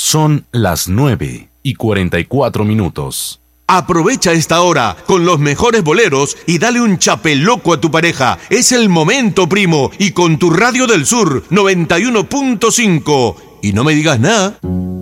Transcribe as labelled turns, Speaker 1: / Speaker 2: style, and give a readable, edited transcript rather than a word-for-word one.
Speaker 1: Son las 9:44.
Speaker 2: Aprovecha esta hora con los mejores boleros y dale un chapeloco a tu pareja. Es el momento, primo, y con tu Radio del Sur 91.5. Y no me digas nada.